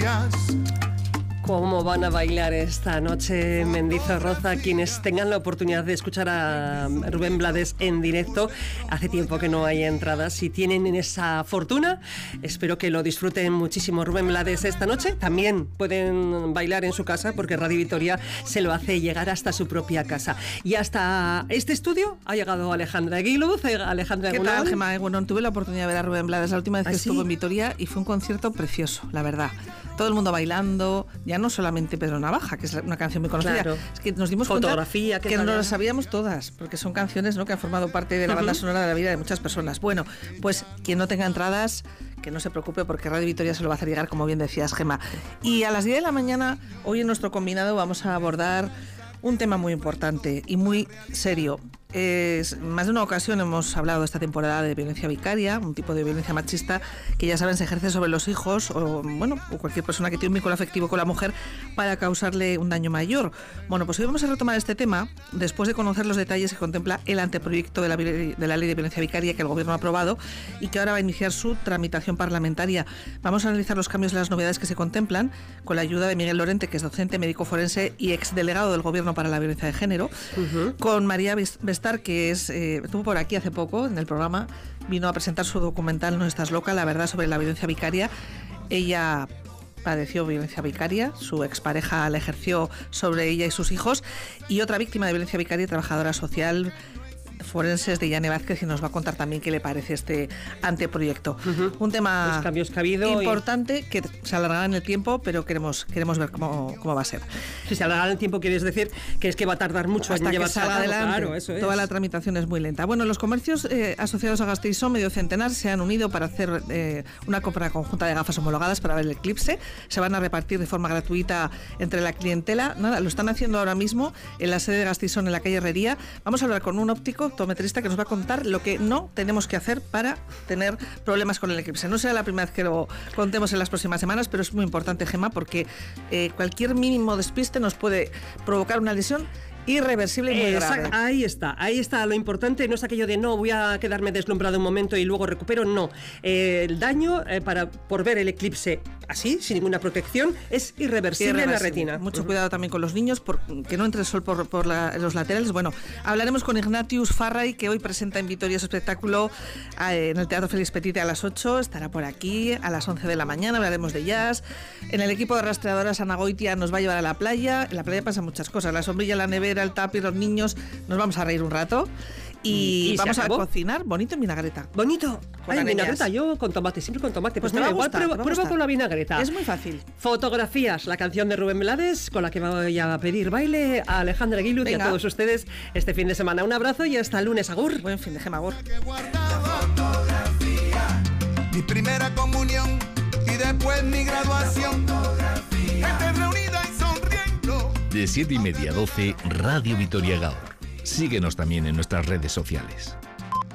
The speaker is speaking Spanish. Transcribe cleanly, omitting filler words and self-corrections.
fotografías. ¿Cómo van a bailar esta noche Mendizorroza? Quienes tengan la oportunidad de escuchar a Rubén Blades en directo, hace tiempo que no hay entradas. Si tienen esa fortuna, espero que lo disfruten muchísimo. Rubén Blades esta noche también pueden bailar en su casa, porque Radio Vitoria se lo hace llegar hasta su propia casa. Y hasta este estudio ha llegado Alejandra Aguiluz. Alejandra, ¿qué tal, Gemma? Bueno, tuve la oportunidad de ver a Rubén Blades la última vez que estuvo en Vitoria y fue un concierto precioso, la verdad. Todo el mundo bailando, ya no solamente Pedro Navaja, que es una canción muy conocida, claro. Es que nos dimos fotografía, cuenta que no las sabíamos todas, porque son canciones, ¿no?, que han formado parte de la banda sonora de la vida de muchas personas. Bueno, pues quien no tenga entradas, que no se preocupe, porque Radio Vitoria se lo va a hacer llegar, como bien decías, Gemma. Y a las 10 de la mañana, hoy en nuestro combinado vamos a abordar un tema muy importante y muy serio. Más de una ocasión hemos hablado esta temporada de violencia vicaria, un tipo de violencia machista que, ya saben, se ejerce sobre los hijos o cualquier persona que tiene un vínculo afectivo con la mujer para causarle un daño mayor. Bueno, pues hoy vamos a retomar este tema después de conocer los detalles que contempla el anteproyecto de la ley de violencia vicaria que el Gobierno ha aprobado y que ahora va a iniciar su tramitación parlamentaria. Vamos a analizar los cambios y las novedades que se contemplan con la ayuda de Miguel Lorente, que es docente, médico forense y exdelegado del Gobierno para la violencia de género, con María Bestar, que estuvo por aquí hace poco en el programa, vino a presentar su documental No estás loca, la verdad sobre la violencia vicaria. Ella padeció violencia vicaria, su expareja la ejerció sobre ella y sus hijos, y otra víctima de violencia vicaria, trabajadora social forenses, de Yane Vázquez, y nos va a contar también qué le parece este anteproyecto. Un tema los cambios que ha habido importante que se alargará en el tiempo, pero queremos ver cómo va a ser. Si se alargará en el tiempo, quieres decir que es que va a tardar mucho hasta en que llevarse salga adelante. Claro, eso es. Toda la tramitación es muy lenta. Bueno, los comercios asociados a Gasteiz-On, medio centenar, se han unido para hacer una compra conjunta de gafas homologadas para ver el eclipse. Se van a repartir de forma gratuita entre la clientela. Nada, lo están haciendo ahora mismo en la sede de Gasteiz-On, en la calle Herrería. Vamos a hablar con un óptico optometrista que nos va a contar lo que no tenemos que hacer para tener problemas con el eclipse. No será la primera vez que lo contemos en las próximas semanas, pero es muy importante, Gemma, porque cualquier mínimo despiste nos puede provocar una lesión irreversible y muy grave. Ahí está. Lo importante no es aquello de no, voy a quedarme deslumbrado un momento y luego recupero. No. El daño por ver el eclipse así, sin ninguna protección, es irreversible en la retina. Mucho cuidado también con los niños, que no entre el sol por los laterales. Bueno, hablaremos con Ignatius Farray, que hoy presenta en Vitoria su espectáculo en el Teatro Félix Petite a las 8. Estará por aquí a las 11 de la mañana. Hablaremos de jazz. En el equipo de rastreadoras, Ana Goitia nos va a llevar a la playa. En la playa pasan muchas cosas. La sombrilla, la nevera, el tapiz, los niños, nos vamos a reír un rato y vamos a cocinar bonito en vinagreta. Bonito. En vinagreta, yo con tomate, siempre con tomate. Pues me da igual, prueba con la vinagreta. Es muy fácil. Fotografías, la canción de Rubén Blades, con la que voy a pedir baile a Alejandra Aguiluz y a todos ustedes este fin de semana. Un abrazo y hasta el lunes. Agur. Buen fin de Gemma, agur. Mi primera comunión y después mi graduación. Gente reunida y sonriendo. De 7:30 a 12, Radio Vitoria Gaur. Síguenos también en nuestras redes sociales.